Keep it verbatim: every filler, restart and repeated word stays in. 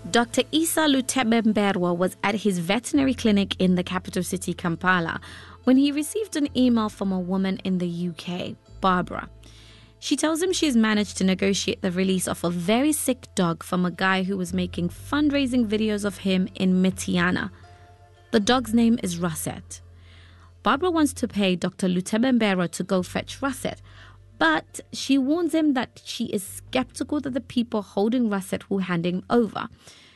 Doctor Isa Lutebemberwa was at his veterinary clinic in the capital city, Kampala, when he received an email from a woman in the U K, Barbara. She tells him she's managed to negotiate the release of a very sick dog from a guy who was making fundraising videos of him in Mityana. The dog's name is Russet. Barbara wants to pay Doctor Lutebemberwa to go fetch Russet, but she warns him that she is skeptical that the people holding Russet will hand him over.